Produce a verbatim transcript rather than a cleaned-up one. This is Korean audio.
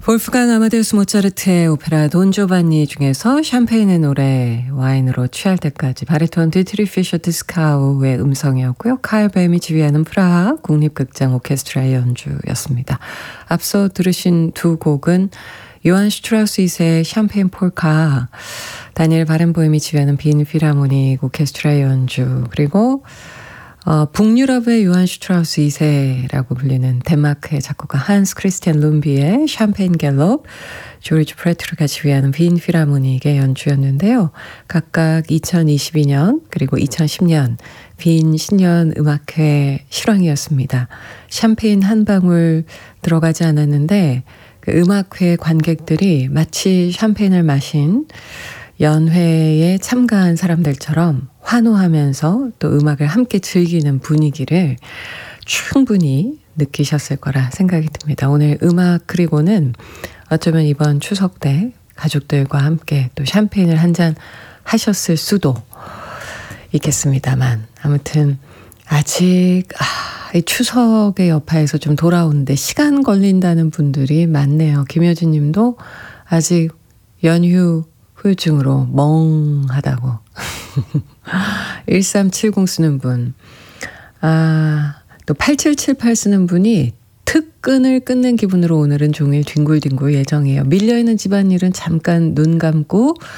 볼프강 아마데우스 모차르트의 오페라 돈 조반니 중에서 샴페인의 노래 와인으로 취할 때까지 바리톤 디트리 피셔 디스카우의 음성이었고요. 카일 뱀이 지휘하는 프라하 국립극장 오케스트라의 연주였습니다. 앞서 들으신 두 곡은 요한 슈트라우스 이 세의 샴페인 폴카, 다니엘 바렌보임이 지휘하는 빈 필하모닉 오케스트라의 연주, 그리고 어, 북유럽의 요한 슈트라우스 이 세라고 불리는 덴마크의 작곡가 한스 크리스티안 룸비의 샴페인 갤럽, 조르지 프레트르가 지휘하는 빈 필하모닉의 연주였는데요. 각각 이천이십이 년 그리고 이천십 년 빈 신년 음악회 실황이었습니다. 샴페인 한 방울 들어가지 않았는데 그 음악회 관객들이 마치 샴페인을 마신 연회에 참가한 사람들처럼 환호하면서 또 음악을 함께 즐기는 분위기를 충분히 느끼셨을 거라 생각이 듭니다. 오늘 음악 그리고는 어쩌면 이번 추석 때 가족들과 함께 또 샴페인을 한잔 하셨을 수도 있겠습니다만, 아무튼 아직 아, 이 추석의 여파에서 좀 돌아오는데 시간 걸린다는 분들이 많네요. 김효진 님도 아직 연휴 후유증으로 멍하다고. 일삼칠공 쓰는 분. 아, 또 팔칠칠팔 쓰는 분이 특근을 끊는 기분으로 오늘은 종일 뒹굴뒹굴 예정이에요. 밀려있는 집안일은 잠깐 눈 감고